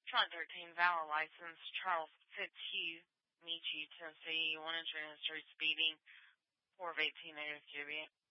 Trent 13, valid license, Charles Fitzhugh, Meachie, Tennessee, 1 inch in history, speeding, 4 of 18, negative cubic.